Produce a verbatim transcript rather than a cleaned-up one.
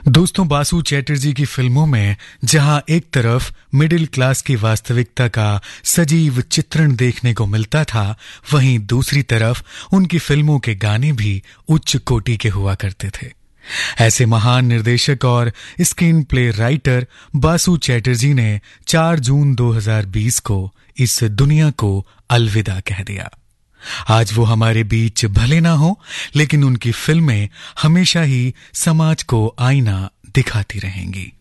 दोस्तों, बासु चैटर्जी की फिल्मों में जहां एक तरफ मिडिल क्लास की वास्तविकता का सजीव चित्रण देखने को मिलता था, वहीं दूसरी तरफ उनकी फिल्मों के गाने भी उच्च कोटि के हुआ करते थे। ऐसे महान निर्देशक और screen play writer Basu Chatterjee ने चार जून दो हज़ार बीस को इस दुनिया को अलविदा कह दिया। आज वो हमारे बीच भले ना हो, लेकिन उनकी फिल्में हमेशा ही समाज को आईना दिखाती रहेंगी।